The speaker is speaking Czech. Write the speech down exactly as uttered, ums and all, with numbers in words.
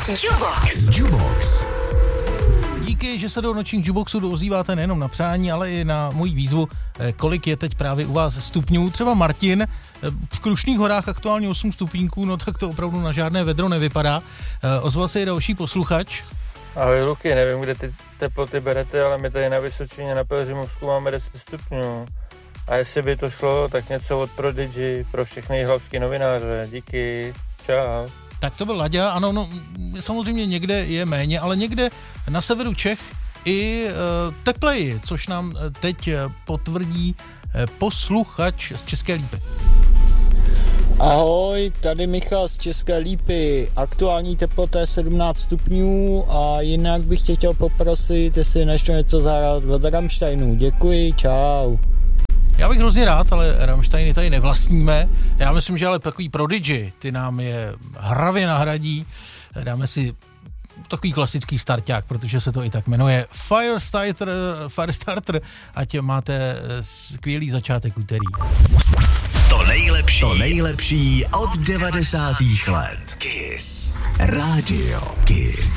Jukebox. Jukebox. Díky, že se do nočních jukeboxů dozýváte nejenom na přání, ale i na moji výzvu, kolik je teď právě u vás stupňů. Třeba Martin, v Krušných horách aktuálně osm stupínků, no tak to opravdu na žádné vedro nevypadá. Ozval se i další posluchač. Ahoj Luky, nevím, kde ty teploty berete, ale my tady na Vysočině na Pelhřimovsku máme deset stupňů. A jestli by to šlo, tak něco od Prodigy pro všechny hlavský novináře. Díky, čau. Tak to byl Laďa, ano, no, samozřejmě někde je méně, ale někde na severu Čech i e, tepleji, což nám teď potvrdí e, posluchač z České Lípy. Ahoj, tady Michal z České Lípy. Aktuální teplota je sedmnáct stupňů a jinak bych tě chtěl poprosit, jestli než něco zahrát od Rammsteinu. Děkuji, čau. Já bych hrozně rád, ale Rammsteiny tady nevlastníme. Já myslím, že ale takový Prodigy, ty nám je hravě nahradí. Dáme si takový klasický starťák, protože se to i tak jmenuje Firestarter, Firestarter, ať máte skvělý začátek úterý. To nejlepší, to nejlepší od devadesátých let. Kiss. Radio Kiss.